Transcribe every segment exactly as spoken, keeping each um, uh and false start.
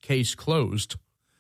case closed.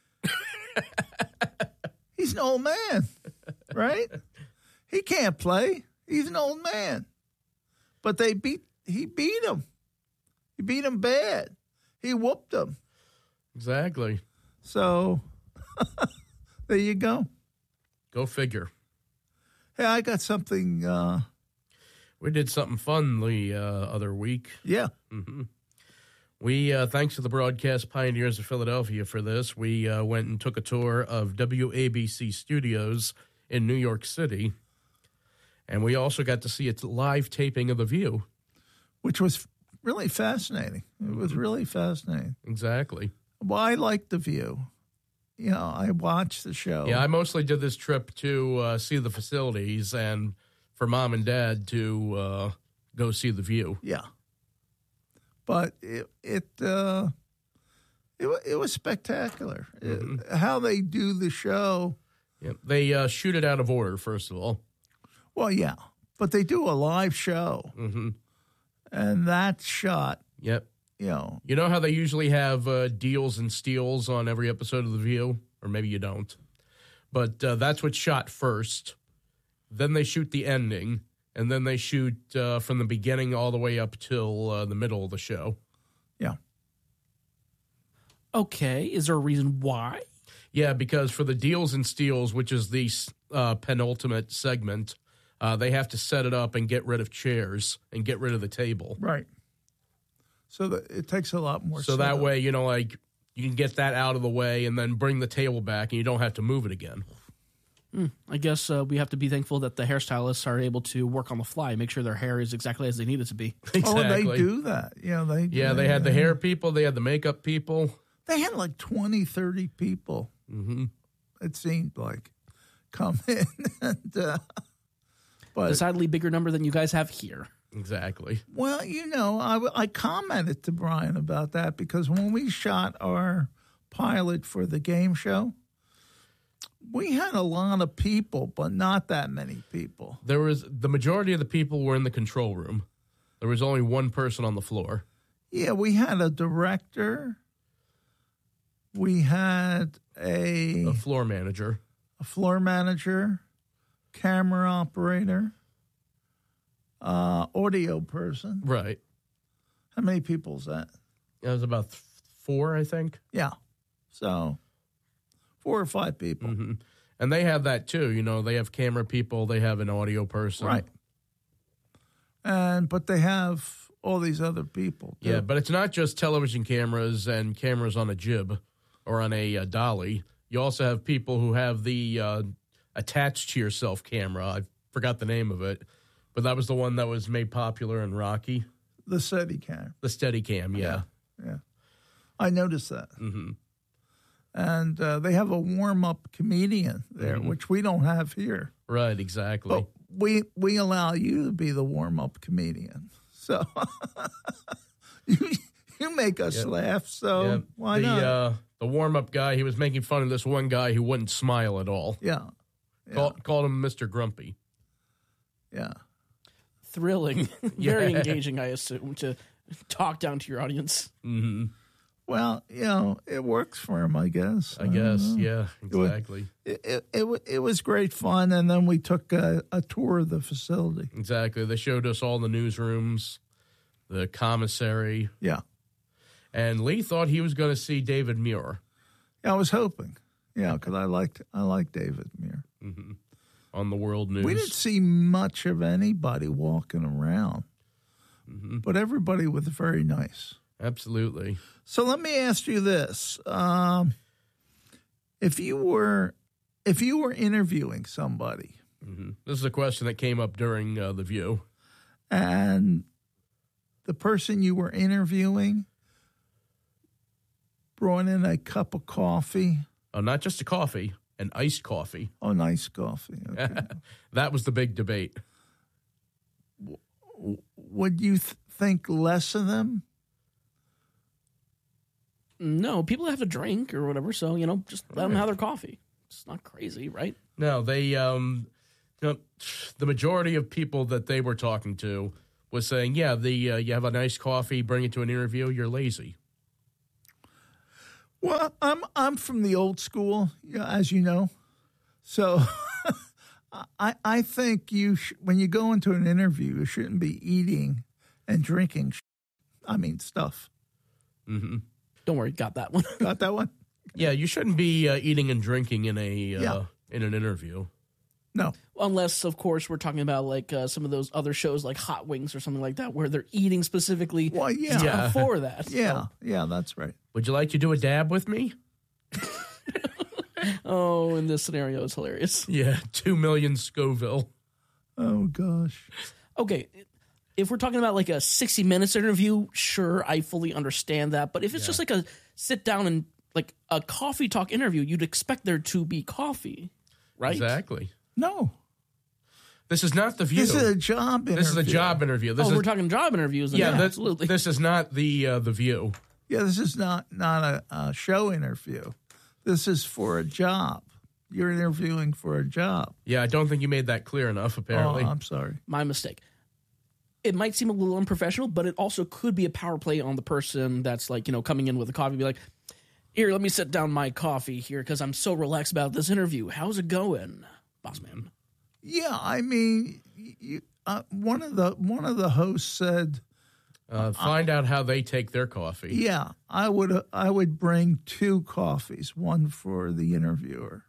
He's an old man, right? He can't play. He's an old man. But they beat. He beat him. He beat him bad. He whooped him. Exactly. So there you go. Go figure. Hey, I got something. Uh, we did something fun the uh, other week. Yeah. Mm-hmm. We, uh, thanks to the Broadcast Pioneers of Philadelphia for this, we uh, went and took a tour of W A B C Studios in New York City. And we also got to see a live taping of The View. Which was really fascinating. It was really fascinating. Exactly. Well, I liked The View. You know, I watched the show. Yeah, I mostly did this trip to uh, see the facilities and for Mom and Dad to uh, go see The View. Yeah. But it it uh, it, it was spectacular. Mm-hmm. It, how they do the show. Yep. They uh, shoot it out of order, first of all. Well, yeah. But they do a live show. Mm-hmm. And that shot. Yep. You know, you know how they usually have uh, deals and steals on every episode of The View? Or maybe you don't. But uh, that's what's shot first. Then they shoot the ending. And then they shoot uh, from the beginning all the way up till uh, the middle of the show. Yeah. Okay. Is there a reason why? Yeah, because for the deals and steals, which is the uh, penultimate segment, uh, they have to set it up and get rid of chairs and get rid of the table. Right. So that it takes a lot more. So that way, you know, like you can get that out of the way and then bring the table back and you don't have to move it again. Mm, I guess uh, we have to be thankful that the hairstylists are able to work on the fly, make sure their hair is exactly as they need it to be. Exactly. Oh, they do that. Yeah, they do. Yeah, they had the hair people. They had the makeup people. They had like twenty, thirty people, mm-hmm. it seemed like, come in. and, uh, but, Decidedly bigger number than you guys have here. Exactly. Well, you know, I, I commented to Brian about that because when we shot our pilot for the game show, we had a lot of people, but not that many people. There was the majority of the people were in the control room. There was only one person on the floor. Yeah, we had a director. We had a a floor manager, a floor manager, camera operator, uh, audio person. Right. How many people is that? It was about th- four, I think. Yeah. So four or five people. Mm-hmm. And they have that too. You know, they have camera people. They have an audio person. Right. And but they have all these other people, too. Yeah, but it's not just television cameras and cameras on a jib or on a uh, dolly. You also have people who have the uh, attached to yourself camera. I forgot the name of it, but that was the one that was made popular in Rocky. The Steadicam. The Steadicam, yeah. Yeah. yeah. I noticed that. Mm-hmm. And uh, they have a warm-up comedian there, mm-hmm. which we don't have here. Right, exactly. But we we allow you to be the warm-up comedian. So you, you make us yep. laugh, so yep. why the, not? Uh, the warm-up guy, he was making fun of this one guy who wouldn't smile at all. Yeah. yeah. Call, called him Mister Grumpy. Yeah. Thrilling. Very yeah. engaging, I assume, to talk down to your audience. Mm-hmm. Well, you know, it works for him, I guess. I, I guess, yeah, exactly. It, it, it, it was great fun, and then we took a, a tour of the facility. Exactly. They showed us all the newsrooms, the commissary. Yeah. And Lee thought he was going to see David Muir. Yeah, I was hoping. Yeah, because I liked, I liked David Muir. Mm-hmm. On the World News. We didn't see much of anybody walking around, mm-hmm. but everybody was very nice. Absolutely. So let me ask you this: um, if you were, if you were interviewing somebody, mm-hmm. this is a question that came up during uh, The View, and the person you were interviewing brought in a cup of coffee. Oh, not just a coffee, an iced coffee. Oh, nice coffee. Okay. That was the big debate. W- would you th- think less of them? No, people have a drink or whatever, so, you know, just let right. them have their coffee. It's not crazy, right? No, they, um, you know, the majority of people that they were talking to was saying, yeah, the uh, you have a nice coffee, bring it to an interview, you're lazy. Well, I'm I'm from the old school, as you know. So I I think you sh- when you go into an interview, you shouldn't be eating and drinking. Sh- I mean stuff. Mm-hmm. Don't worry, got that one. Got that one? Yeah, you shouldn't be uh, eating and drinking in a uh, Yeah. in an interview. No. Unless, of course, we're talking about like uh, some of those other shows like Hot Wings or something like that, where they're eating specifically Well, yeah. Yeah. for that. Yeah, yeah, that's right. Would you like to do a dab with me? Oh, in this scenario, it's hilarious. Yeah, two million Scoville. Oh gosh. Okay, if we're talking about like a sixty minutes interview, sure, I fully understand that. But if it's Yeah. just like a sit down and like a coffee talk interview, you'd expect there to be coffee, right? Exactly. No. This is not the View. This is a job interview. This is a job interview. This Oh, is, we're talking job interviews. Then yeah, yeah, this, absolutely. This is not the uh, the View. Yeah, this is not not a, a show interview. This is for a job. You're interviewing for a job. Yeah, I don't think you made that clear enough. Apparently, Oh, I'm sorry. My mistake. It might seem a little unprofessional, but it also could be a power play on the person that's like, you know, coming in with a coffee, be like, here, let me set down my coffee here because I'm so relaxed about this interview. How's it going, boss man? Yeah, I mean, you, uh, one of the one of the hosts said, uh, find out how they take their coffee. "Yeah, I would uh, I would bring two coffees, one for the interviewer,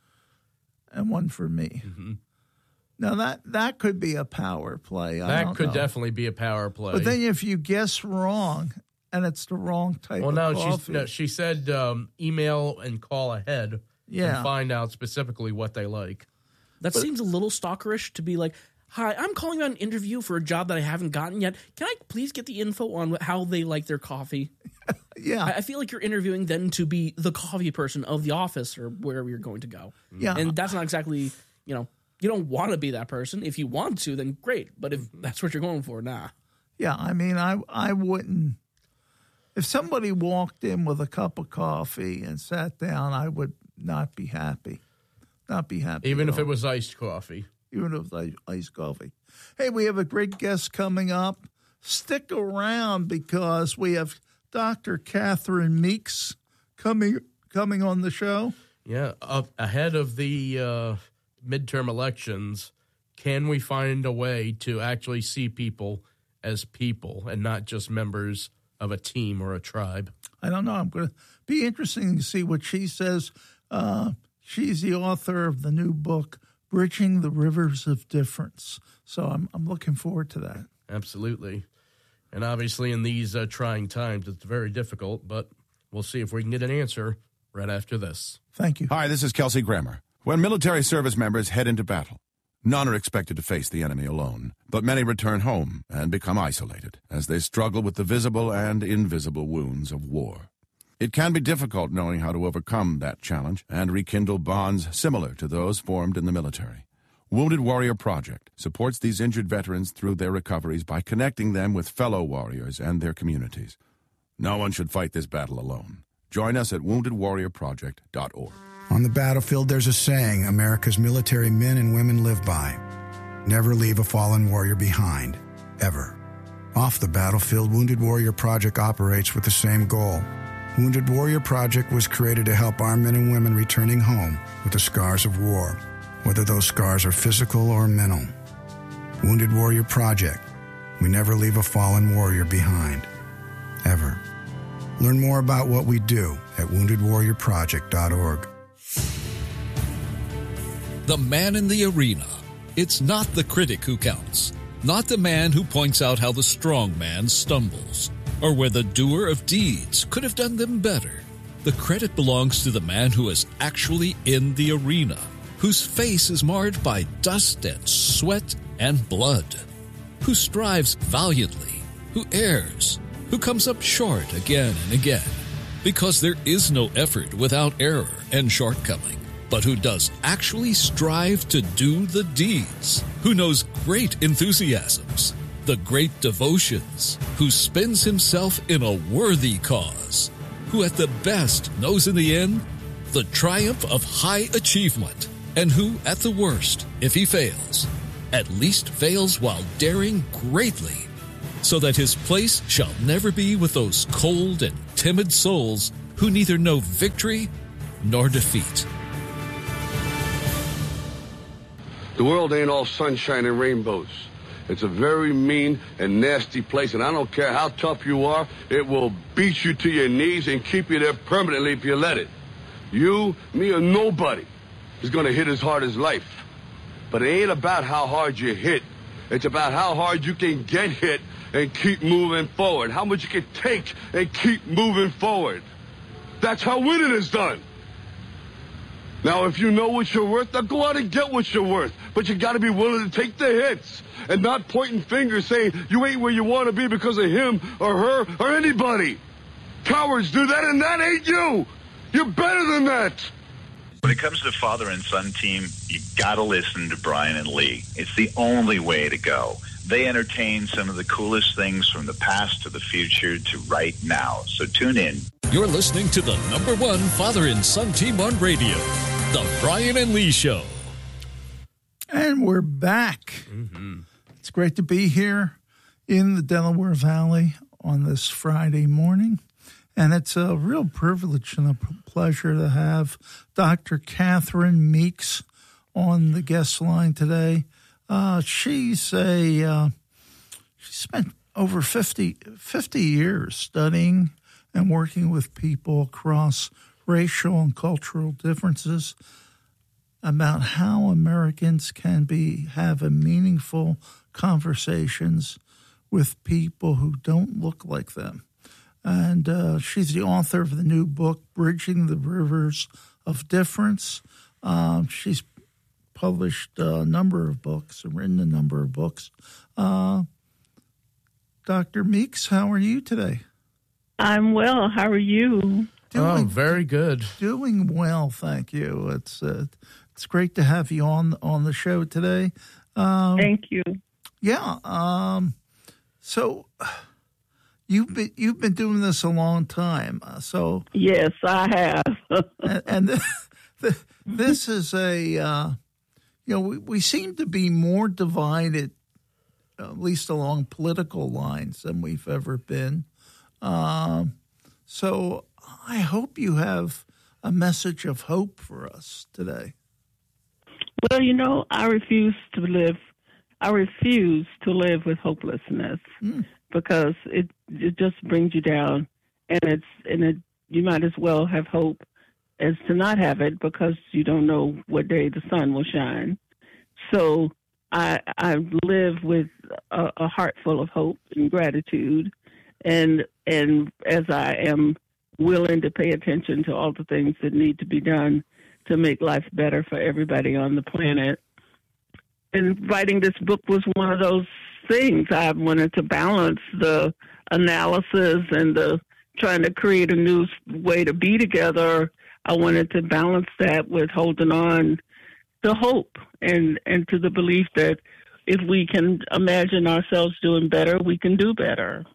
and one for me." Mm-hmm. Now that that could be a power play. I That don't could know. definitely be a power play. But then if you guess wrong and it's the wrong type well, of no, coffee, she's, no, she said um, email and call ahead Yeah. and find out specifically what they like. That seems a little stalkerish to be like, hi, I'm calling about an interview for a job that I haven't gotten yet. Can I please get the info on how they like their coffee? yeah, I I feel like you're interviewing then to be the coffee person of the office or wherever you're going to go. yeah, And that's not exactly, you know, you don't want to be that person. If you want to, then great. But if that's what you're going for, nah. yeah. I mean, I I wouldn't. If somebody walked in with a cup of coffee and sat down, I would not be happy. Not be happy. Even at if it all. was iced coffee. even if it was iced coffee. Hey, we have a great guest coming up. Stick around because we have Doctor Catherine Meeks coming coming on the show. Yeah, up ahead of the uh, midterm elections, can we find a way to actually see people as people and not just members of a team or a tribe? I don't know. I'm going to be interesting to see what she says. Uh, she's the author of the new book, Bridging the Rivers of Difference. So I'm I'm looking forward to that. Absolutely. And obviously in these uh, trying times, it's very difficult, but we'll see if we can get an answer right after this. Thank you. Hi, this is Kelsey Grammer. When military service members head into battle, none are expected to face the enemy alone, but many return home and become isolated as they struggle with the visible and invisible wounds of war. It can be difficult knowing how to overcome that challenge and rekindle bonds similar to those formed in the military. Wounded Warrior Project supports these injured veterans through their recoveries by connecting them with fellow warriors and their communities. No one should fight this battle alone. Join us at wounded warrior project dot org. On the battlefield, there's a saying America's military men and women live by. Never leave a fallen warrior behind, ever. Off the battlefield, Wounded Warrior Project operates with the same goal. Wounded Warrior Project was created to help our men and women returning home with the scars of war, whether those scars are physical or mental. Wounded Warrior Project. We never leave a fallen warrior behind, ever. Learn more about what we do at wounded warrior project dot org. The man in the arena. It's not the critic who counts, not the man who points out how the strong man stumbles, or where the doer of deeds could have done them better. The credit belongs to the man who is actually in the arena, whose face is marred by dust and sweat and blood, who strives valiantly, who errs, who comes up short again and again, because there is no effort without error and shortcoming, but who does actually strive to do the deeds, who knows great enthusiasms, the great devotions, who spends himself in a worthy cause, who at the best knows in the end the triumph of high achievement, and who at the worst, if he fails, at least fails while daring greatly, so that his place shall never be with those cold and timid souls who neither know victory nor defeat. The world ain't all sunshine and rainbows. It's a very mean and nasty place, and I don't care how tough you are, it will beat you to your knees and keep you there permanently if you let it. You, me, or nobody is going to hit as hard as life. But it ain't about how hard you hit. It's about how hard you can get hit and keep moving forward. How much you can take and keep moving forward. That's how winning is done. Now, if you know what you're worth, now go out and get what you're worth. But you got to be willing to take the hits and not pointing fingers saying you ain't where you want to be because of him or her or anybody. Cowards do that, and that ain't you. You're better than that. When it comes to the father and son team, you got to listen to Brian and Lee. It's the only way to go. They entertain some of the coolest things from the past to the future to right now. So tune in. You're listening to the number one father and son team on radio, The Brian and Lee Show. And we're back. Mm-hmm. It's great to be here in the Delaware Valley on this Friday morning. And it's a real privilege and a pleasure to have Doctor Catherine Meeks on the guest line today. Uh, she's a uh, she spent over fifty, fifty years studying and working with people across racial and cultural differences about how Americans can be have a meaningful conversations with people who don't look like them. And uh, she's the author of the new book, Bridging the Rivers of Difference. Um, she's published a number of books and written a number of books. Uh, Doctor Meeks, how are you today? I'm well. How are you? Doing, oh, very good. Doing well, thank you. It's uh, it's great to have you on on the show today. Um, thank you. Yeah. Um, so. You've been you've been doing this a long time, uh, so yes, I have. and and the, the, this is a uh, you know we, we seem to be more divided, at least along political lines, than we've ever been. Um, so I hope you have a message of hope for us today. Well, you know, I refuse to live. I refuse to live with hopelessness. Mm. Because it it just brings you down, and it's and it you might as well have hope as to not have it, because you don't know what day the sun will shine. So I I live with a, a heart full of hope and gratitude, and and as I am willing to pay attention to all the things that need to be done to make life better for everybody on the planet. And writing this book was one of those things. I wanted to balance the analysis and the trying to create a new way to be together. I wanted to balance that with holding on to hope and, and to the belief that if we can imagine ourselves doing better, we can do better.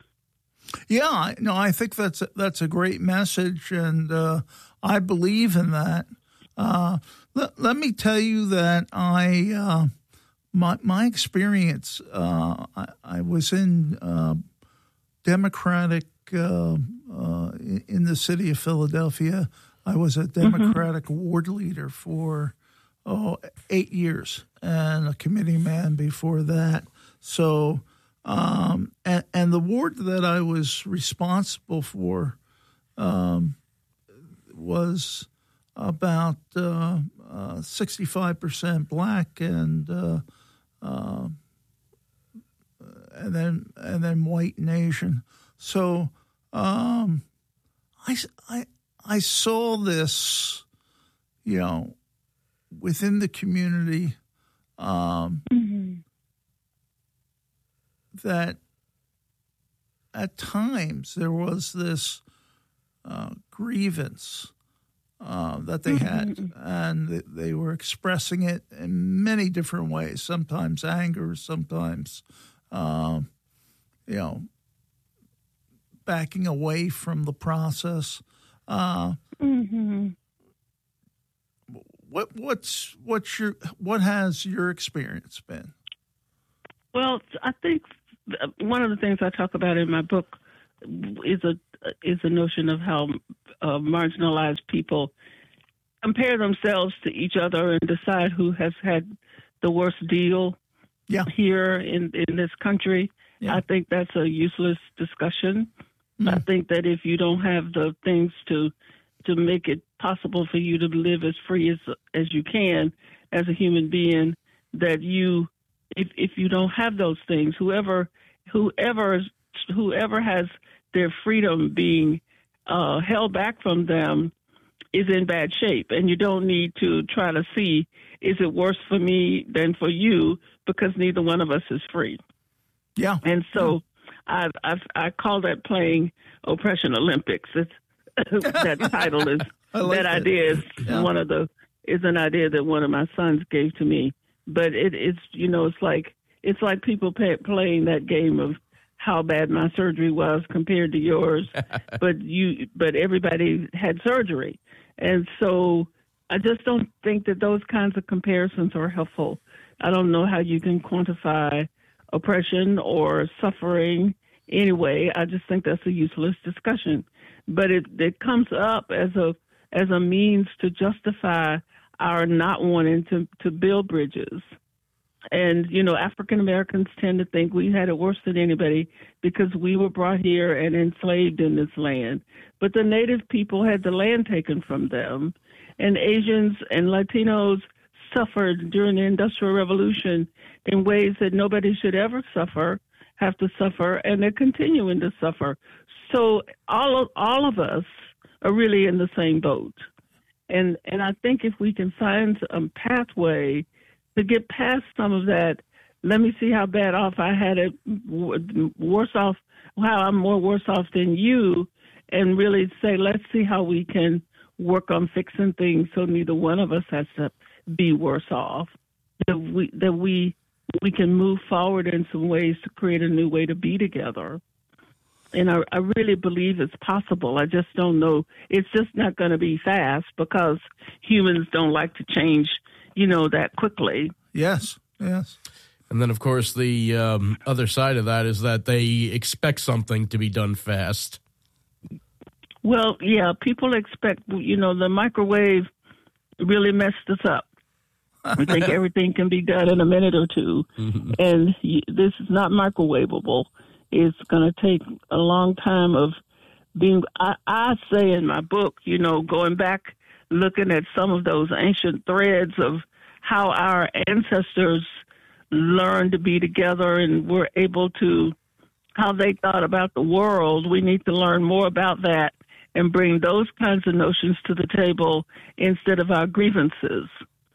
Yeah, no, I think that's a, that's a great message, and uh, I believe in that. Uh, let, let me tell you that I uh, my my experience. Uh, I, I was in uh, Democratic uh, uh, in the city of Philadelphia. I was a Democratic mm-hmm. ward leader for oh eight years, and a committee man before that. So. Um, and, and the ward that I was responsible for um, was about uh, uh, sixty-five percent black and uh, uh, and then and then white and Asian. So um, I, I, I saw this, you know, within the community. Um, mm-hmm. That at times there was this uh, grievance uh, that they had, mm-hmm. and they were expressing it in many different ways, sometimes anger, sometimes, uh, you know, backing away from the process. Uh, mm-hmm. What what's what's your what has your experience been? Well, I think one of the things I talk about in my book is a, is the notion of how uh, marginalized people compare themselves to each other and decide who has had the worst deal yeah. here in, in this country. Yeah. I think that's a useless discussion. Mm. I think that if you don't have the things to to make it possible for you to live as free as as you can as a human being, that you if if you don't have those things, whoever whoever whoever has their freedom being uh, held back from them is in bad shape, and you don't need to try to see, is it worse for me than for you, because neither one of us is free. Yeah. And so yeah. I I call that playing Oppression Olympics. It's, that title is like that it. idea is yeah. one of the is an idea that one of my sons gave to me. But it, it's you know it's like it's like people pay, playing that game of how bad my surgery was compared to yours, but you but everybody had surgery, and so I just don't think that those kinds of comparisons are helpful. I don't know how you can quantify oppression or suffering anyway. I just think that's a useless discussion. But it, it comes up as a as a means to justify our not wanting to, to build bridges. And, you know, African Americans tend to think we had it worse than anybody because we were brought here and enslaved in this land. But the native people had the land taken from them. And Asians and Latinos suffered during the Industrial Revolution in ways that nobody should ever suffer, have to suffer, and they're continuing to suffer. So all of, all of us are really in the same boat. And and I think if we can find a pathway to get past some of that, let me see how bad off I had it, worse off, how I'm more worse off than you, and really say, let's see how we can work on fixing things so neither one of us has to be worse off, that we, that we, we can move forward in some ways to create a new way to be together. And I, I really believe it's possible. I just don't know. It's just not going to be fast because humans don't like to change, you know, that quickly. Yes, yes. And then, of course, the um, other side of that is that they expect something to be done fast. Well, yeah, people expect, you know, the microwave really messed us up. We think everything can be done in a minute or two. Mm-hmm. And this is not microwavable. It's going to take a long time of being, I, I say in my book, you know, going back, looking at some of those ancient threads of how our ancestors learned to be together and were able to, how they thought about the world. We need to learn more about that and bring those kinds of notions to the table instead of our grievances.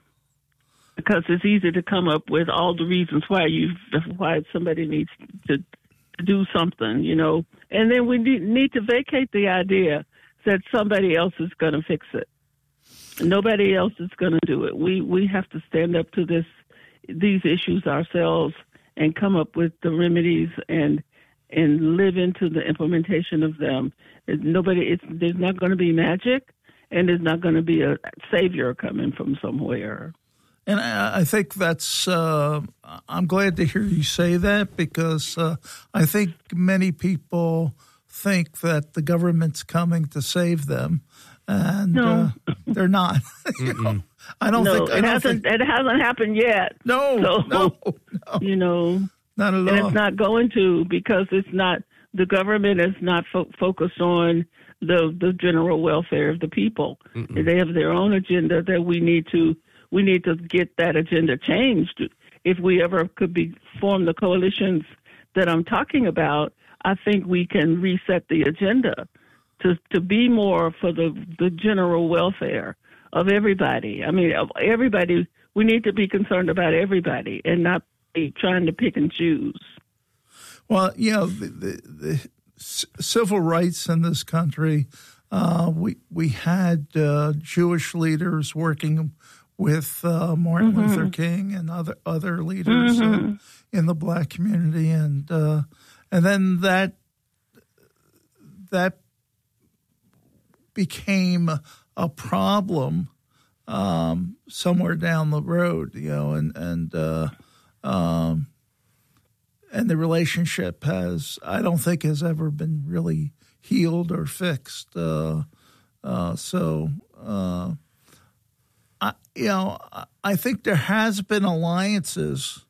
Because it's easy to come up with all the reasons why you, why somebody needs to do something, you know, and then we need to vacate the idea that somebody else is going to fix it. Nobody else is going to do it. We we have to stand up to this these issues ourselves and come up with the remedies and and live into the implementation of them. It's nobody. It's there's not going to be magic, and there's not going to be a savior coming from somewhere. And I, I think that's, uh, I'm glad to hear you say that because uh, I think many people think that the government's coming to save them, and no. uh, they're not. you know, I don't no, think I it don't hasn't. Think, it hasn't happened yet. No, so, no, no, you know, not at all. And it's not going to because it's not. The government is not fo- focused on the the general welfare of the people. Mm-mm. They have their own agenda that we need to. We need to get that agenda changed. If we ever could be form the coalitions that I'm talking about, I think we can reset the agenda to to be more for the, the general welfare of everybody. I mean, everybody. We need to be concerned about everybody and not be trying to pick and choose. Well, you know, the, the, the civil rights in this country, uh, we we had uh, Jewish leaders working with uh, Martin mm-hmm. Luther King and other other leaders mm-hmm. in, in the black community, and uh, and then that that became a problem um, somewhere down the road, you know, and and uh, um, and the relationship has I don't think has ever been really healed or fixed. Uh, uh, so, uh, I, you know, I think there has been alliances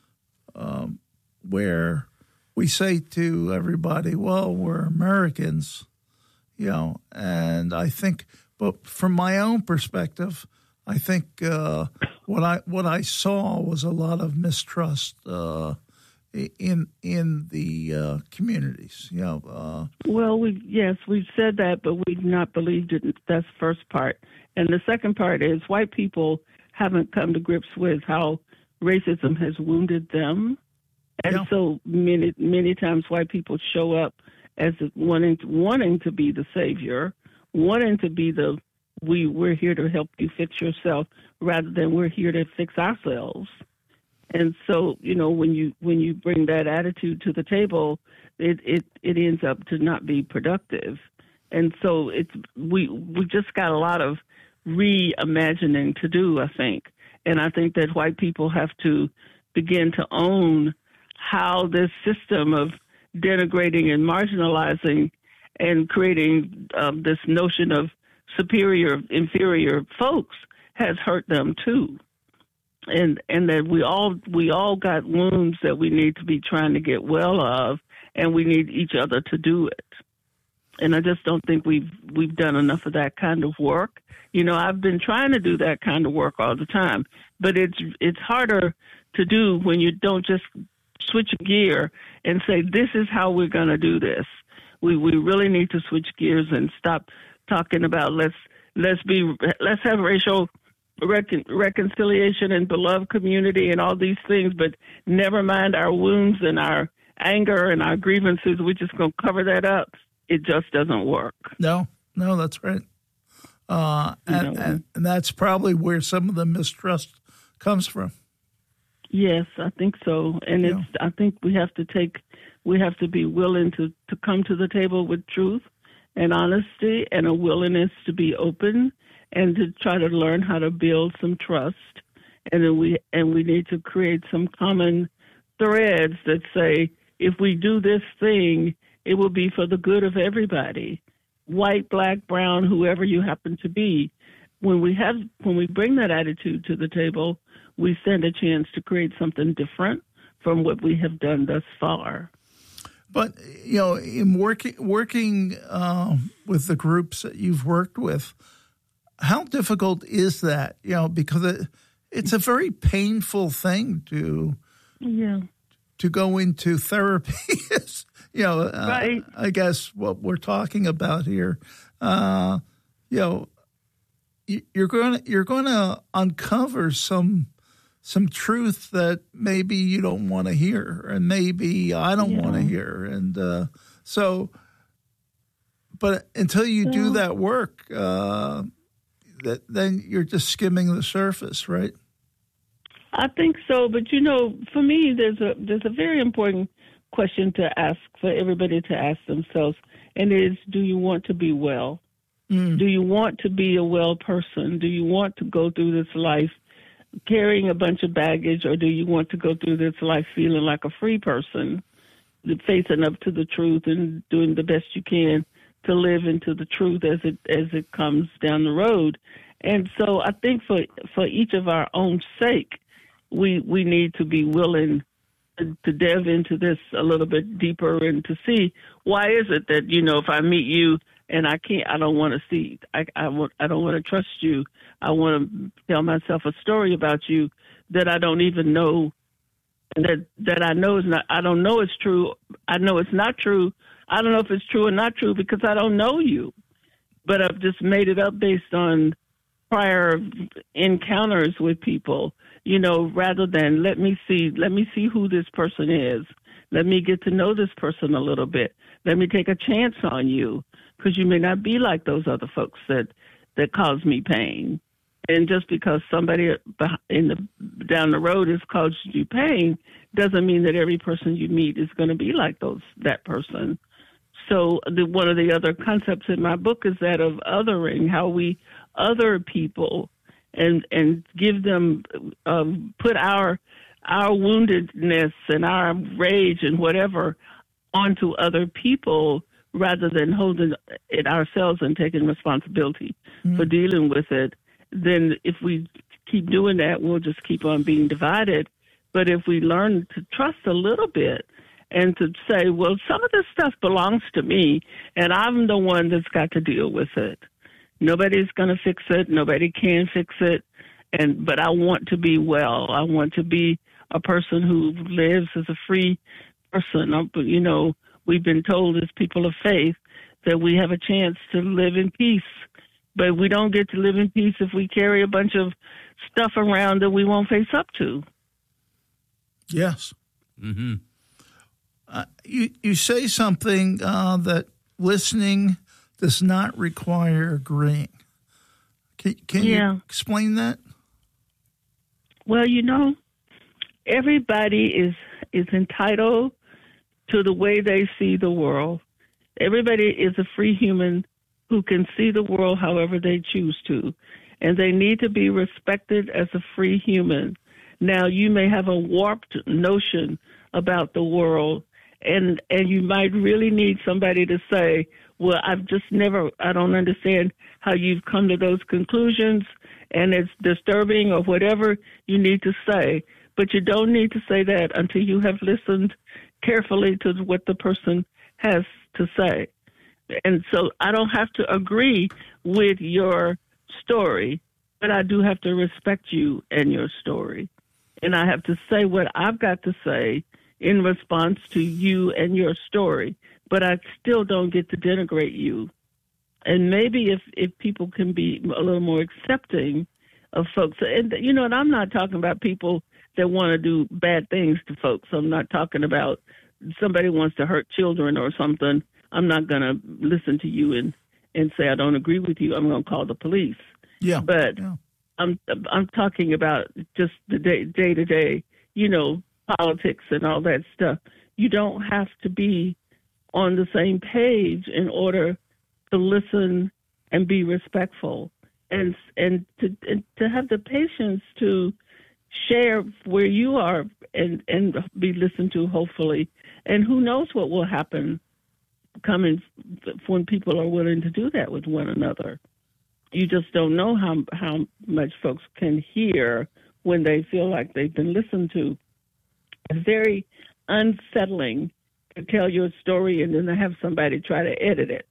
um, where we say to everybody, well, we're Americans, you know, and I think, but from my own perspective, I think uh, what I what I saw was a lot of mistrust uh, in in the uh, communities. You know. Uh, well, we yes, we've said that, but we've not believed it. That's the first part, and the second part is white people haven't come to grips with how racism has wounded them, and yeah. so many many times white people show up as wanting to, wanting to be the savior, wanting to be the We, we're here to help you fix yourself rather than we're here to fix ourselves. And so, you know, when you when you bring that attitude to the table, it, it, it ends up to not be productive. And so it's we we just got a lot of reimagining to do, I think. And I think that white people have to begin to own how this system of denigrating and marginalizing and creating um, this notion of superior, inferior folks has hurt them too, and and that we all we all got wounds that we need to be trying to get well of, and we need each other to do it. And I just don't think we've we've done enough of that kind of work. You know, I've been trying to do that kind of work all the time, but it's it's harder to do when you don't just switch gear and say, this is how we're going to do this. We we really need to switch gears and stop talking about let's let's be let's have racial recon, reconciliation and beloved community and all these things, but never mind our wounds and our anger and our grievances. We're just going to cover that up. It just doesn't work. No, no, that's right. Uh, and, you know, and, and that's probably where some of the mistrust comes from. Yes, I think so. And yeah. it's I think we have to take we have to be willing to, to come to the table with truth and honesty and a willingness to be open and to try to learn how to build some trust. And then we and we need to create some common threads that say, if we do this thing, it will be for the good of everybody, white, black, brown, whoever you happen to be. When we have when we bring that attitude to the table, we stand a chance to create something different from what we have done thus far. But, you know, in working working uh, with the groups that you've worked with, how difficult is that? You know, because it, it's a very painful thing to yeah. to go into therapy. you know, uh, right. I guess what we're talking about here, uh, you know, you're going to you're going to uncover some. some truth that maybe you don't want to hear, and maybe I don't yeah. want to hear. And uh, so, but until you do that work, uh, that then you're just skimming the surface, right? I think so. But, you know, for me, there's a there's a very important question to ask for everybody to ask themselves, and it is, do you want to be well? Mm. Do you want to be a well person? Do you want to go through this life carrying a bunch of baggage, or do you want to go through this life feeling like a free person, facing up to the truth and doing the best you can to live into the truth as it as it comes down the road? And so I think for for each of our own sake, we we need to be willing to, to delve into this a little bit deeper and to see, why is it that, you know, if I meet you and I can't, I don't want to see, I, I, I don't want to trust you. I want to tell myself a story about you that I don't even know, that that I know is not, I don't know it's true. I know it's not true. I don't know if it's true or not true because I don't know you. But I've just made it up based on prior encounters with people, you know, rather than let me see, let me see who this person is. Let me get to know this person a little bit. Let me take a chance on you, because you may not be like those other folks that, that cause me pain. And just because somebody in the down the road has caused you pain doesn't mean that every person you meet is going to be like those that person. So the, one of the other concepts in my book is that of othering, how we other people and and give them um, put our our woundedness and our rage and whatever onto other people rather than holding it ourselves and taking responsibility mm-hmm. for dealing with it, then if we keep doing that, we'll just keep on being divided. But if we learn to trust a little bit and to say, well, some of this stuff belongs to me, and I'm the one that's got to deal with it. Nobody's going to fix it. Nobody can fix it. And but I want to be well. I want to be a person who lives as a free person. You know, we've been told as people of faith that we have a chance to live in peace. But we don't get to live in peace if we carry a bunch of stuff around that we won't face up to. Yes. Mm-hmm. Uh, you, you say something uh, that listening does not require agreeing. Can, can yeah. you explain that? Well, you know, everybody is is entitled to the way they see the world. Everybody is a free human who can see the world however they choose to, and they need to be respected as a free human. Now, you may have a warped notion about the world, and and you might really need somebody to say, well, I've just never, I don't understand how you've come to those conclusions, and it's disturbing or whatever you need to say. But you don't need to say that until you have listened carefully to what the person has to say. And so I don't have to agree with your story, but I do have to respect you and your story. And I have to say what I've got to say in response to you and your story, but I still don't get to denigrate you. And maybe if, if people can be a little more accepting of folks, and you know, and I'm not talking about people that want to do bad things to folks. I'm not talking about somebody wants to hurt children or something. I'm not going to listen to you and, and say I don't agree with you. I'm going to call the police. Yeah. But yeah. I'm I'm talking about just the day, day to day, you know, politics and all that stuff. You don't have to be on the same page in order to listen and be respectful, and and to and to have the patience to share where you are and and be listened to, hopefully. And who knows what will happen coming when people are willing to do that with one another. You just don't know how how much folks can hear when they feel like they've been listened to. It's very unsettling to tell your story and then to have somebody try to edit it.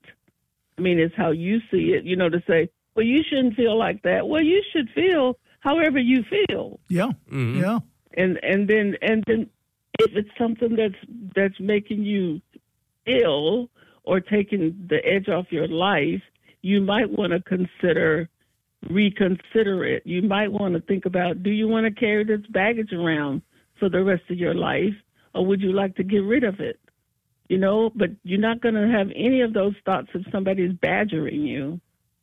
I mean, it's how you see it, you know, to say, well, you shouldn't feel like that. Well, you should feel however you feel. Yeah, mm-hmm. yeah. And and then and then if it's something that's that's making you ill or taking the edge off your life, you might want to consider, reconsider it. You might want to think about, do you want to carry this baggage around for the rest of your life, or would you like to get rid of it? You know, but you're not going to have any of those thoughts if somebody's badgering you.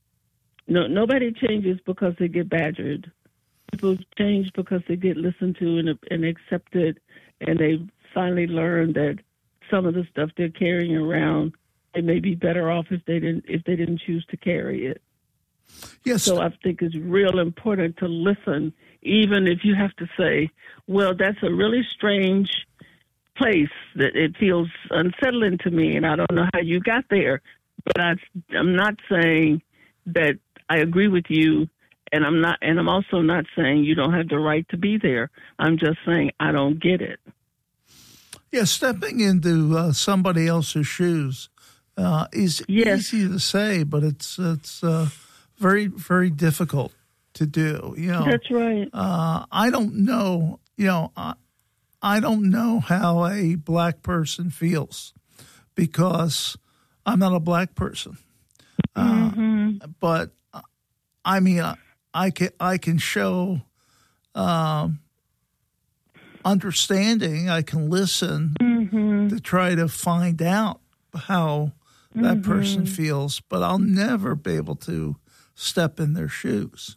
No, nobody changes because they get badgered. People change because they get listened to and, and accepted, and they finally learn that some of the stuff they're carrying around, they may be better off if they didn't if they didn't choose to carry it. Yes. So I think it's real important to listen, even if you have to say, well, that's a really strange place, that it feels unsettling to me, and I don't know how you got there. But I, I'm not saying that I agree with you, and I'm not, and I'm also not saying you don't have the right to be there. I'm just saying I don't get it. Yeah, stepping into uh, somebody else's shoes uh, is yes. easy to say, but it's it's uh, very very difficult to do. You know, that's right. Uh, I don't know. You know, I, I don't know how a black person feels because I'm not a black person. Mm-hmm. Uh, but I mean, I, I can I can show. Um, understanding, I can listen mm-hmm. to try to find out how that mm-hmm. person feels, but I'll never be able to step in their shoes.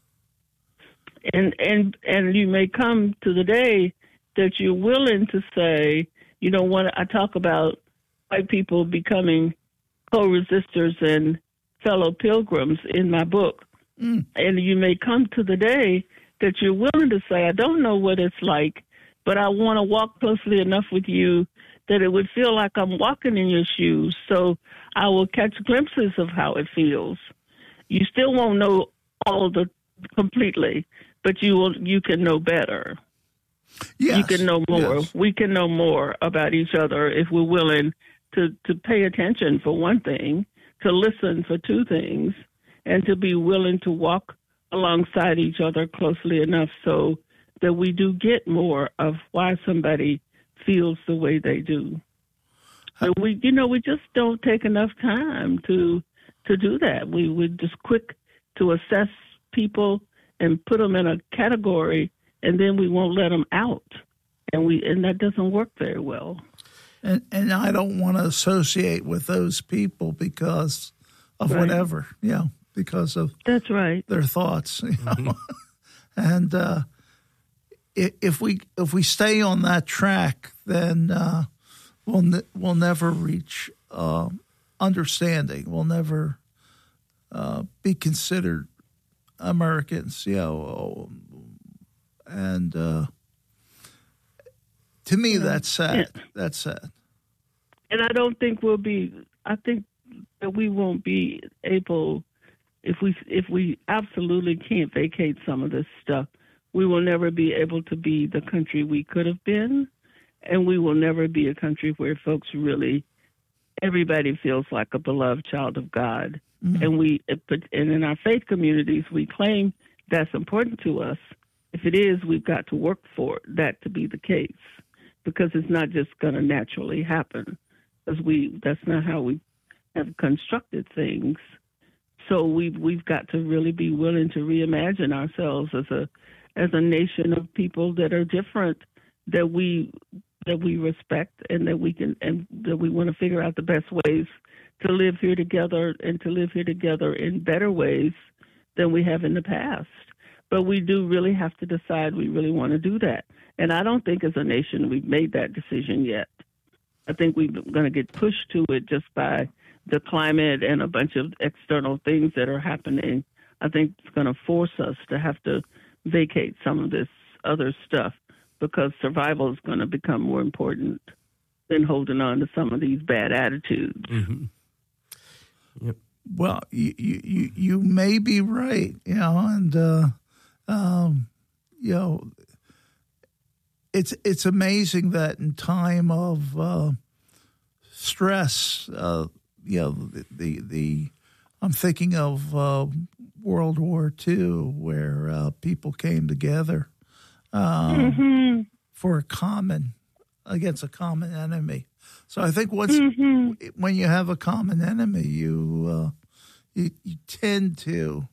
And and and you may come to the day that you're willing to say, you know, when I talk about white people becoming co-resistors and fellow pilgrims in my book, mm. and you may come to the day that you're willing to say, I don't know what it's like, but I want to walk closely enough with you that it would feel like I'm walking in your shoes. So I will catch glimpses of how it feels. You still won't know all the completely, but you will. You can know better. Yes. You can know more. Yes. We can know more about each other if we're willing to, to pay attention for one thing, to listen for two things, and to be willing to walk alongside each other closely enough so that we do get more of why somebody feels the way they do. So we, you know, we just don't take enough time to to do that. We we're just quick to assess people and put them in a category, and then we won't let them out, and we and that doesn't work very well. And and I don't want to associate with those people because of Right. whatever, you know, because of That's right. their thoughts, you know. And uh, i- if we if we stay on that track, then uh, we'll ne- we'll never reach uh, understanding. We'll never uh, be considered Americans, you know. And uh, to me, that's sad. That's sad. And I don't think we'll be. I think that we won't be able, if we if we absolutely can't vacate some of this stuff, we will never be able to be the country we could have been, and we will never be a country where folks really, everybody feels like a beloved child of God. Mm-hmm. And we, and in our faith communities, we claim that's important to us. If it is, we've got to work for that to be the case, because it's not just going to naturally happen. Because we, that's not how we have constructed things. So we've we've got to really be willing to reimagine ourselves as a as a nation of people that are different, that we that we respect, and that we can and that we want to figure out the best ways to live here together, and to live here together in better ways than we have in the past. But we do really have to decide we really want to do that. And I don't think as a nation we've made that decision yet. I think we're going to get pushed to it just by the climate and a bunch of external things that are happening. I think it's going to force us to have to vacate some of this other stuff, because survival is going to become more important than holding on to some of these bad attitudes. Mm-hmm. Yep. Well, you, you you you may be right, you know, and uh, um, you know, it's it's amazing that in time of uh, stress, uh, you know, the, the the I'm thinking of uh, World War Two, where uh, people came together um, Mm-hmm. for a common against a common enemy. So I think once Mm-hmm. when you have a common enemy, you uh, you, you tend to.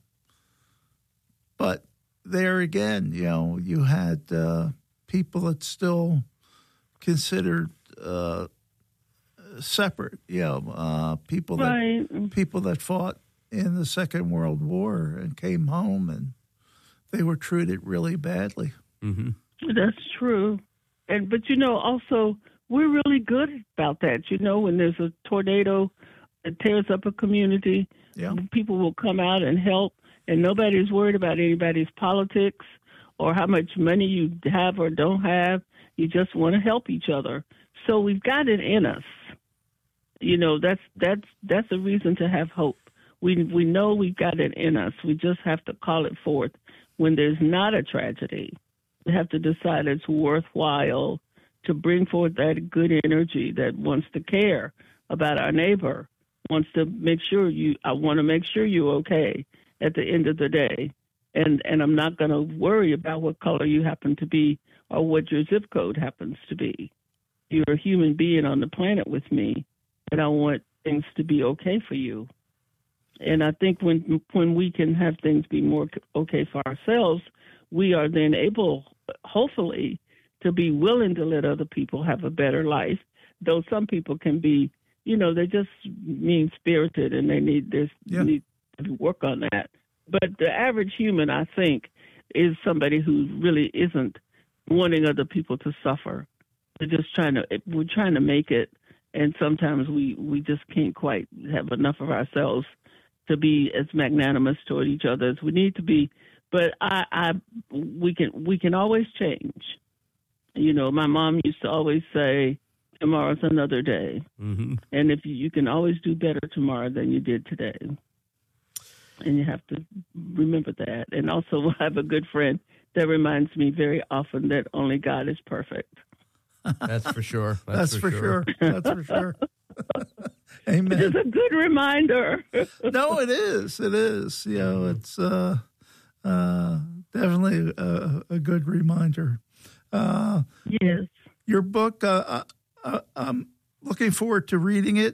But there again, you know, you had uh, people that still considered uh, separate. You know, uh, people that Right. people that fought in the Second World War and came home, and they were treated really badly. Mm-hmm. That's true. And but you know, also we're really good about that. You know, when there's a tornado that tears up a community, Yeah. people will come out and help, and nobody's worried about anybody's politics or how much money you have or don't have. You just want to help each other. So we've got it in us. You know, that's that's that's a reason to have hope. We we know we've got it in us. We just have to call it forth when there's not a tragedy. We have to decide it's worthwhile to bring forth that good energy that wants to care about our neighbor, wants to make sure you, I want to make sure you're okay at the end of the day. And, and I'm not going to worry about what color you happen to be or what your zip code happens to be. You're a human being on the planet with me, and I want things to be okay for you. And I think when when we can have things be more okay for ourselves, we are then able, hopefully, to be willing to let other people have a better life. Though some people can be, you know, they're just mean-spirited and they need this Yeah. need to work on that. But the average human, I think, is somebody who really isn't wanting other people to suffer. We're just trying to we're trying to make it, and sometimes we, we just can't quite have enough of ourselves to be as magnanimous toward each other as we need to be. But I, I we can we can always change. You know, my mom used to always say, tomorrow's another day. Mm-hmm. And if you, you can always do better tomorrow than you did today. And you have to remember that. And also I have a good friend that reminds me very often that only God is perfect. That's for sure. That's, That's for, for sure. sure. That's for sure. Amen. It's a good reminder. No, it is. It is. You know, it's uh, uh, definitely a, a good reminder. Uh, yes. Your book, uh, uh, I'm looking forward to reading it,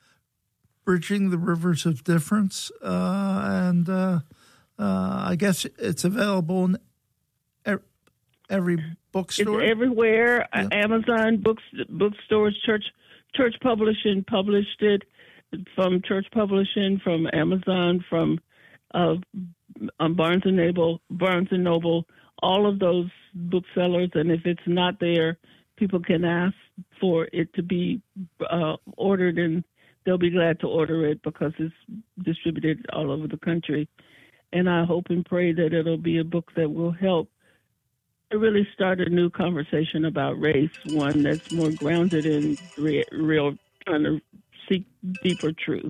Bridging the Rivers of Difference. Uh, and uh, uh, I guess it's available in every bookstore. It's everywhere. Yeah. Amazon, books, bookstores, church church publishing published it, from church publishing, from Amazon, from uh, um, Barnes and Noble, Barnes and Noble, all of those booksellers. And if it's not there, people can ask for it to be uh, ordered, and they'll be glad to order it because it's distributed all over the country. And I hope and pray that it'll be a book that will help to really start a new conversation about race, one that's more grounded in re- real, trying to seek deeper truth.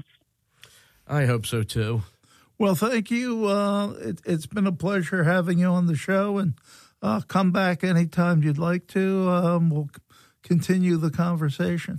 I hope so, too. Well, thank you. Uh, it, it's been a pleasure having you on the show, and uh, come back anytime you'd like to. Um, we'll continue the conversation.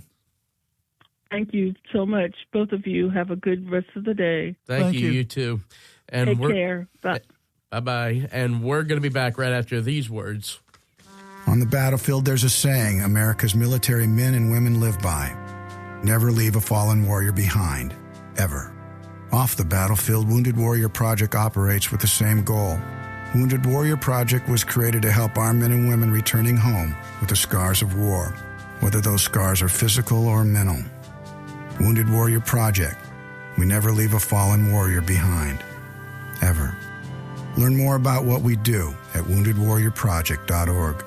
Thank you so much. Both of you have a good rest of the day. Thank, Thank you, you. you too. And Take we're, care. Bye. Bye-bye. And we're going to be back right after these words. On the battlefield, there's a saying America's military men and women live by. Never leave a fallen warrior behind, ever. Off the battlefield, Wounded Warrior Project operates with the same goal. Wounded Warrior Project was created to help our men and women returning home with the scars of war, whether those scars are physical or mental. Wounded Warrior Project. We never leave a fallen warrior behind, ever. Learn more about what we do at wounded warrior project dot org.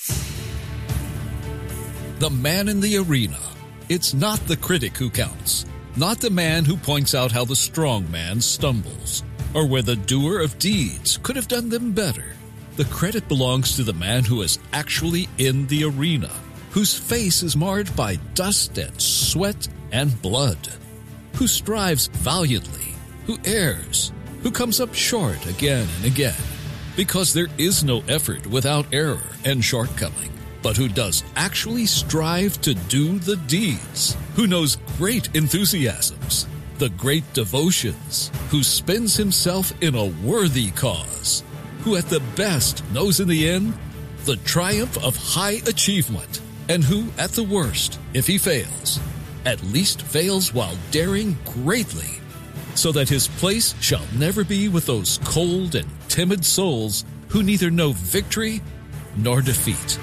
The man in the arena. It's not the critic who counts, not the man who points out how the strong man stumbles, or where the doer of deeds could have done them better. The credit belongs to the man who is actually in the arena, whose face is marred by dust and sweat and blood, who strives valiantly, who errs, who comes up short again and again, because there is no effort without error and shortcoming, but who does actually strive to do the deeds, who knows great enthusiasms, the great devotions, who spends himself in a worthy cause, who at the best knows in the end the triumph of high achievement, and who at the worst, if he fails, at least fails while daring greatly, so that his place shall never be with those cold and timid souls who neither know victory nor defeat.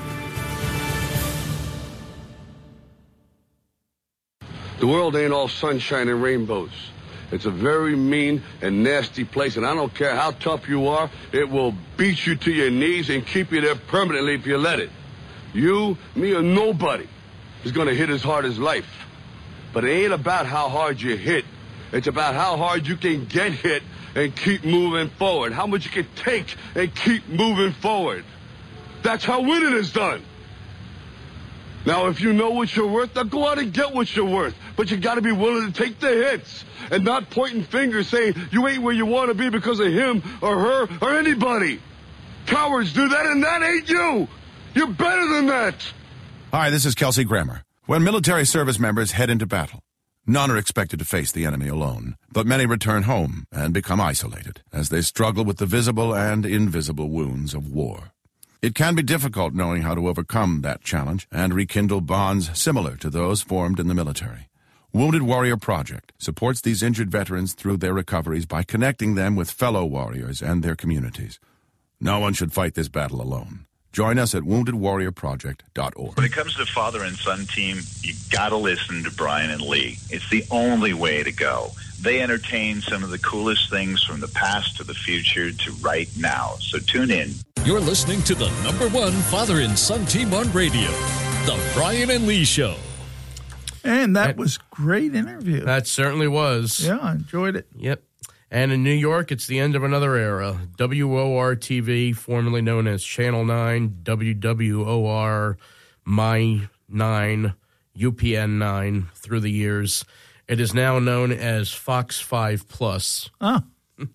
The world ain't all sunshine and rainbows. It's a very mean and nasty place, and I don't care how tough you are, it will beat you to your knees and keep you there permanently if you let it. You, me, or nobody is going to hit as hard as life. But it ain't about how hard you hit. It's about how hard you can get hit and keep moving forward. How much you can take and keep moving forward. That's how winning is done. Now, if you know what you're worth, now go out and get what you're worth. But you got to be willing to take the hits and not pointing fingers saying you ain't where you want to be because of him or her or anybody. Cowards do that, and that ain't you. You're better than that. Hi, this is Kelsey Grammer. When military service members head into battle, none are expected to face the enemy alone, but many return home and become isolated as they struggle with the visible and invisible wounds of war. It can be difficult knowing how to overcome that challenge and rekindle bonds similar to those formed in the military. Wounded Warrior Project supports these injured veterans through their recoveries by connecting them with fellow warriors and their communities. No one should fight this battle alone. Join us at wounded warrior project dot org. When it comes to the father and son team, you got to listen to Brian and Lee. It's the only way to go. They entertain some of the coolest things from the past to the future to right now. So tune in. You're listening to the number one father and son team on radio, The Brian and Lee Show. And that was great interview. That certainly was. Yeah, I enjoyed it. Yep. And in New York, it's the end of another era. W O R T V, formerly known as Channel nine, W W O R My nine, U P N nine through the years. It is now known as Fox five Plus. Oh.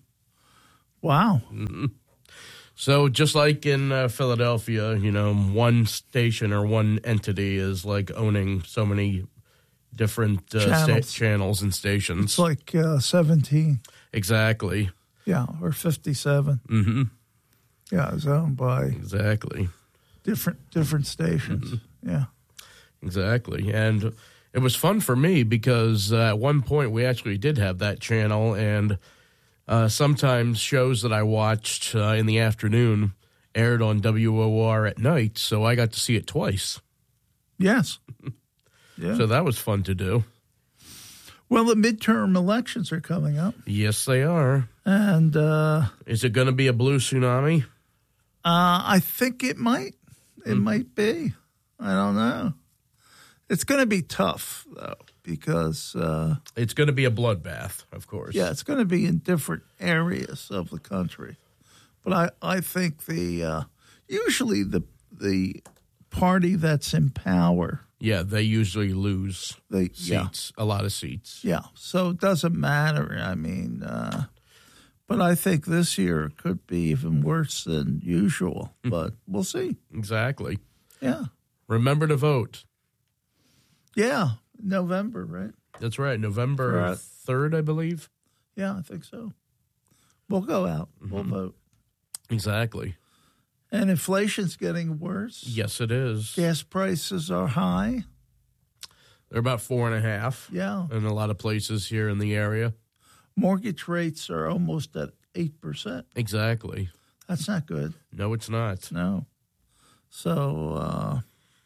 Wow. Mm-hmm. So just like in uh, Philadelphia, you know, one station or one entity is like owning so many different uh, channels. Sta- channels and stations. It's like uh, seventeen. Exactly. Yeah, or fifty-seven. Mm-hmm. Yeah, it's owned by exactly different different stations. Mm-hmm. Yeah. Exactly. And it was fun for me because uh, at one point we actually did have that channel, and uh, sometimes shows that I watched uh, in the afternoon aired on W O R at night, so I got to see it twice. Yes. Yeah. So that was fun to do. Well, the midterm elections are coming up. Yes, they are. And uh, is it going to be a blue tsunami? Uh, I think it might. It mm. might be. I don't know. It's going to be tough, though, because... Uh, it's going to be a bloodbath, of course. Yeah, it's going to be in different areas of the country. But I, I think the... Uh, usually the the party that's in power... Yeah, they usually lose they, seats, yeah. a lot of seats. Yeah, so it doesn't matter. I mean... Uh, but I think this year it could be even worse than usual. But we'll see. Exactly. Yeah. Remember to vote. Yeah, November, right? That's right, November third, I believe. Yeah, I think so. We'll go out. Mm-hmm. We'll vote. Exactly. And inflation's getting worse. Yes, it is. Gas prices are high. They're about four and a half. Yeah. In a lot of places here in the area. Mortgage rates are almost at eight percent. Exactly. That's not good. No, it's not. No. So, uh,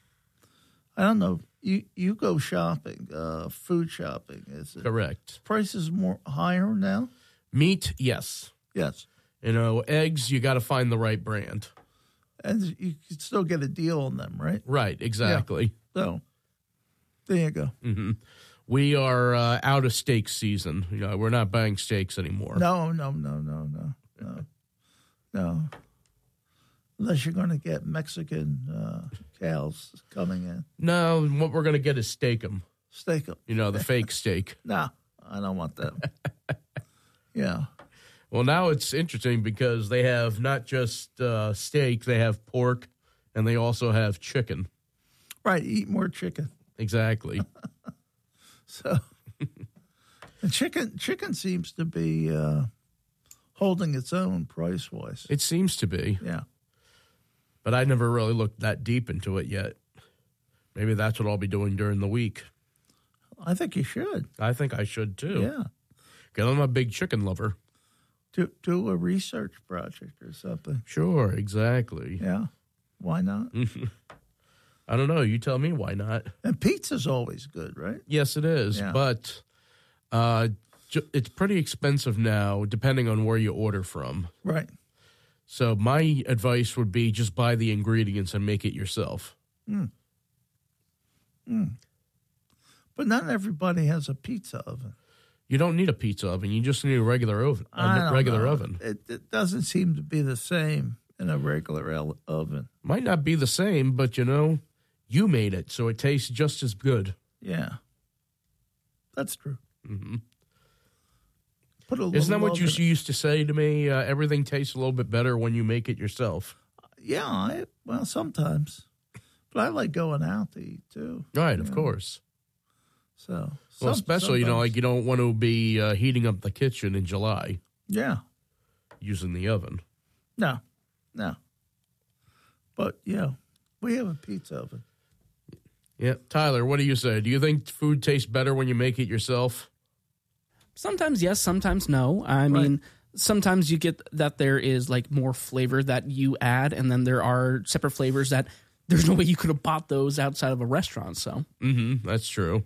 I don't know. You you go shopping, uh, food shopping. Is it correct? Prices more higher now? Meat, yes. Yes. You know, eggs, you got to find the right brand. And you can still get a deal on them, right? Right, exactly. Yeah. So, there you go. Mm-hmm. We are uh, out of steak season. You know, we're not buying steaks anymore. No, no, no, no, no, no, no. Unless you're going to get Mexican uh, cows coming in. No, what we're going to get is steak 'em. Steak 'em. You know, the fake steak. No, I don't want that. Yeah. Well, now it's interesting because they have not just uh, steak, they have pork, and they also have chicken. Right, eat more chicken. Exactly. So, and chicken, chicken seems to be uh, holding its own price-wise. It seems to be. Yeah. But I never really looked that deep into it yet. Maybe that's what I'll be doing during the week. I think you should. I think I should, too. Yeah. Because I'm a big chicken lover. Do, do a research project or something. Sure, exactly. Yeah. Why not? I don't know. You tell me why not. And pizza's always good, right? Yes, it is. Yeah. But uh, ju- it's pretty expensive now, depending on where you order from. Right. So my advice would be just buy the ingredients and make it yourself. Mm. Mm. But not everybody has a pizza oven. You don't need a pizza oven. You just need a regular oven. A regular know. oven. It, it doesn't seem to be the same in a regular el- oven. Might not be the same, but you know, you made it, so it tastes just as good. Yeah, that's true. Mm-hmm. Put a Isn't that what you in. used to say to me? Uh, everything tastes a little bit better when you make it yourself. Yeah, I, well, sometimes, but I like going out to eat too. Right, of know? course. So, well, some, especially, you know, like you don't want to be uh, heating up the kitchen in July. Yeah. Using the oven. No, no. But, yeah, we have a pizza oven. Yeah. Tyler, what do you say? Do you think food tastes better when you make it yourself? Sometimes yes, sometimes no. I mean, sometimes you get that there is like more flavor that you add, and then there are separate flavors that there's no way you could have bought those outside of a restaurant. So, mm-hmm, that's true.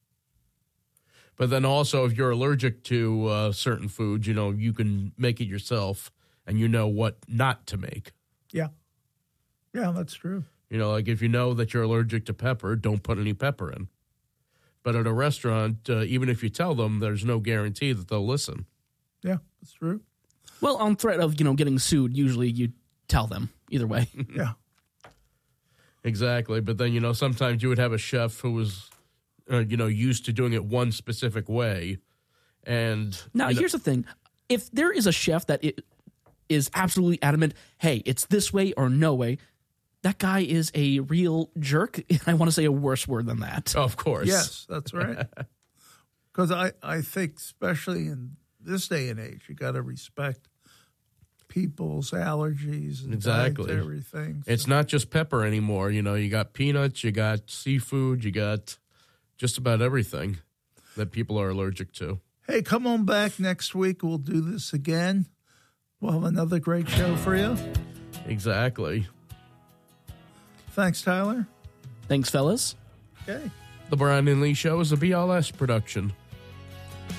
But then also, if you're allergic to uh, certain foods, you know, you can make it yourself and you know what not to make. Yeah. Yeah, that's true. You know, like if you know that you're allergic to pepper, don't put any pepper in. But at a restaurant, uh, even if you tell them, there's no guarantee that they'll listen. Yeah, that's true. Well, on threat of, you know, getting sued, usually you tell them either way. Yeah. Exactly. But then, you know, sometimes you would have a chef who was uh, you know, used to doing it one specific way. And now, you know, here's the thing. If there is a chef that it is absolutely adamant, hey, it's this way or no way, that guy is a real jerk. I want to say a worse word than that. Of course. Yes, that's right. Because I, I think, especially in this day and age, you got to respect people's allergies and exactly everything. So. It's not just pepper anymore. You know, you got peanuts, you got seafood, you got just about everything that people are allergic to. Hey, come on back next week. We'll do this again. We'll have another great show for you. Exactly. Thanks, Tyler. Thanks, fellas. Okay. The Brian and Lee Show is a B L S production.